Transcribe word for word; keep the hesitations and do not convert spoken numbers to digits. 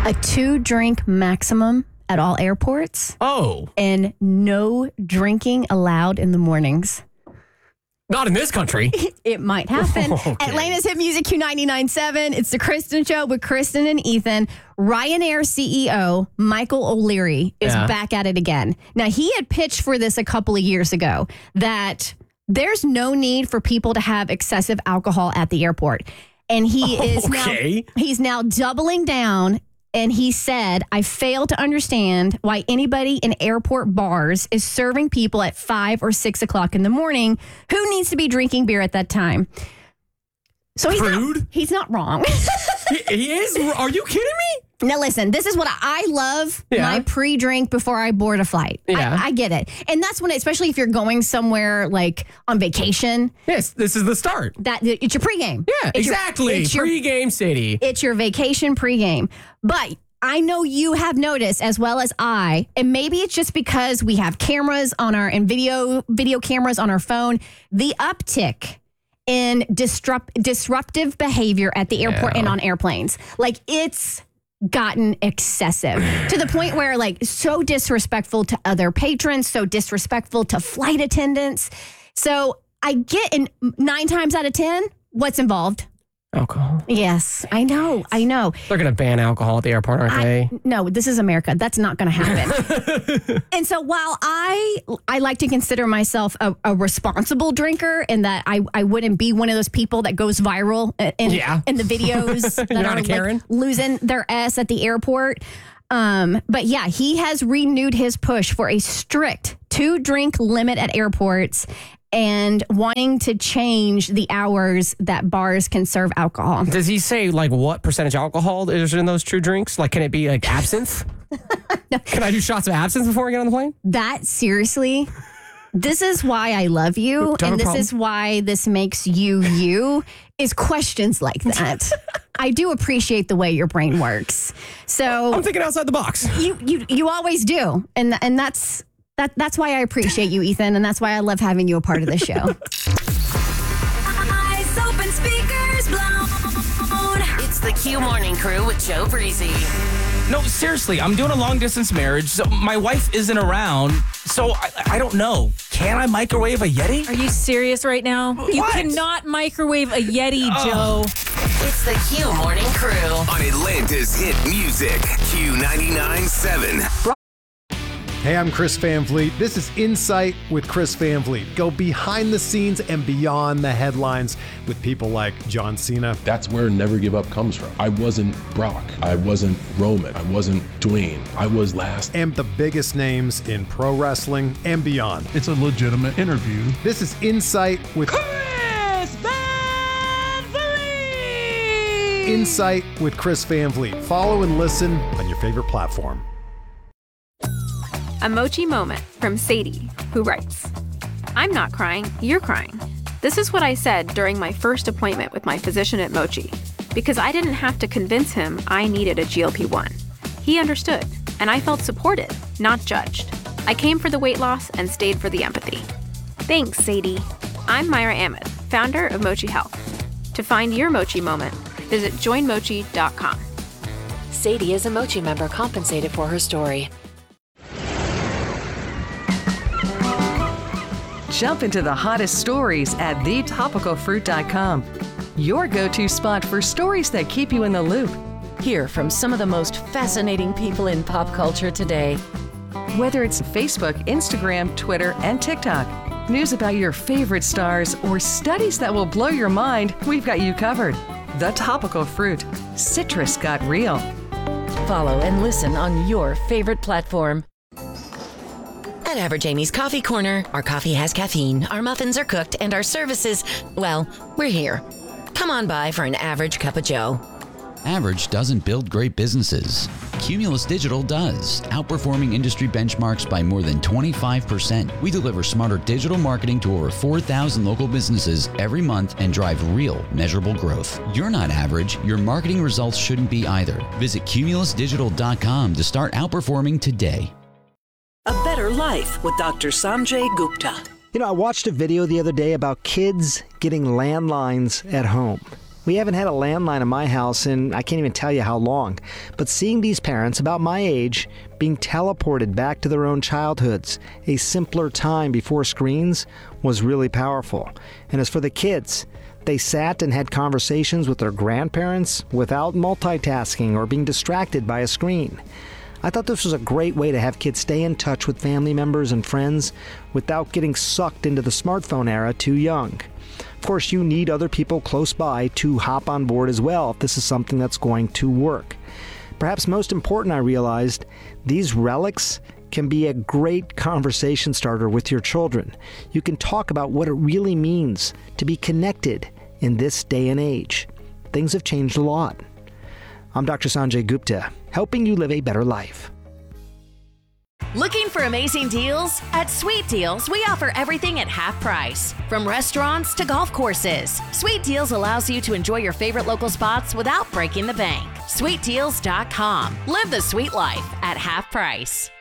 A two-drink maximum at all airports. Oh. And no drinking allowed in the mornings. Not in this country. It might happen. Okay. Atlanta's Hit Music Q ninety-nine point seven. It's the Kristen Show with Kristen and Ethan. Ryanair C E O Michael O'Leary is Yeah. back at it again. Now, he had pitched for this a couple of years ago that there's no need for people to have excessive alcohol at the airport. And he is Okay. now he's now doubling down. And he said, I fail to understand why anybody in airport bars is serving people at five or six o'clock in the morning. Who needs to be drinking beer at that time? So he's Rude? not, he's not wrong. he, he is? Are you kidding me? Now, listen, this is what I, I love Yeah. my pre-drink before I board a flight. Yeah. I, I get it. And that's when, especially if you're going somewhere like on vacation, Yes, this is the start. that it's your pregame. Yeah, It's your- exactly. it's your Pre-game city. It's your vacation pregame. But I know you have noticed as well as I, and maybe it's just because we have cameras on our and video video cameras on our phone, the uptick in disrupt disruptive behavior at the airport Yeah. and on airplanes. Like it's gotten excessive to the point where like so disrespectful to other patrons, so disrespectful to flight attendants. So I get in nine times out of ten, what's involved? Alcohol. Yes, I know. I know. They're going to ban alcohol at the airport, aren't I, they? no, this is America. That's not going to happen. And so while I I like to consider myself a, a responsible drinker and that I, I wouldn't be one of those people that goes viral in, Yeah. in the videos that You're not are a Karen? like losing their ass at the airport. Um, but yeah, he has renewed his push for a strict two drink limit at airports and wanting to change the hours that bars can serve alcohol. Does he say like what percentage alcohol is in those true drinks? Like, can it be like absinthe? No. Can I do shots of absinthe before I get on the plane? That seriously, this is why I love you, Don't have and a this problem. is why this makes you you, is questions like that. I do appreciate the way your brain works. So I'm thinking outside the box. you you you always do, and and that's that that's why I appreciate you, Ethan, and that's why I love having you a part of the show. Eyes open, speakers blown. It's the Q Morning Crew with Joe Breezy. No, seriously, I'm doing a long distance marriage, so my wife isn't around, so I, I don't know. Can I microwave a Yeti? Are you serious right now? You What? cannot microwave a Yeti, Joe. It's the Q Morning Crew. On Atlanta's Hit Music, Q ninety-nine point seven. Hey, I'm Chris Van Vliet. This is Insight with Chris Van Vliet. Go behind the scenes and beyond the headlines with people like John Cena. That's where Never Give Up comes from. I wasn't Brock. I wasn't Roman. I wasn't Dwayne. I was last. And the biggest names in pro wrestling and beyond. It's a legitimate interview. This is Insight with Chris Van Vliet! Insight with Chris Van Vliet. Follow and listen on your favorite platform. A Mochi moment from Sadie, who writes, I'm not crying, you're crying. This is what I said during my first appointment with my physician at Mochi, because I didn't have to convince him I needed a G L P one. He understood, and I felt supported, not judged. I came for the weight loss and stayed for the empathy. Thanks, Sadie. I'm Myra Ahmed, founder of Mochi Health. To find your Mochi moment, visit join mochi dot com. Sadie is a Mochi member compensated for her story. Jump into the hottest stories at the topical fruit dot com. Your go-to spot for stories that keep you in the loop. Hear from some of the most fascinating people in pop culture today. Whether it's Facebook, Instagram, Twitter, and TikTok, news about your favorite stars, or studies that will blow your mind, we've got you covered. The Topical Fruit. Citrus got real. Follow and listen on your favorite platform. At Average Amy's Coffee Corner, our coffee has caffeine, our muffins are cooked, and our services, well, we're here. Come on by for an average cup of joe. Average doesn't build great businesses. Cumulus Digital does, outperforming industry benchmarks by more than twenty-five percent. We deliver smarter digital marketing to over four thousand local businesses every month and drive real, measurable growth. You're not average. Your marketing results shouldn't be either. Visit cumulus digital dot com to start outperforming today. A Better Life with Doctor Sanjay Gupta. You know, I watched a video the other day about kids getting landlines at home. We haven't had a landline in my house in I can't even tell you how long. But seeing these parents about my age being teleported back to their own childhoods, a simpler time before screens, was really powerful. And as for the kids, they sat and had conversations with their grandparents without multitasking or being distracted by a screen. I thought this was a great way to have kids stay in touch with family members and friends without getting sucked into the smartphone era too young. Of course, you need other people close by to hop on board as well if this is something that's going to work. Perhaps most important, I realized, these relics can be a great conversation starter with your children. You can talk about what it really means to be connected in this day and age. Things have changed a lot. I'm Doctor Sanjay Gupta, helping you live a better life. Looking for amazing deals? At Sweet Deals, we offer everything at half price. From restaurants to golf courses, Sweet Deals allows you to enjoy your favorite local spots without breaking the bank. sweet deals dot com. Live the sweet life at half price.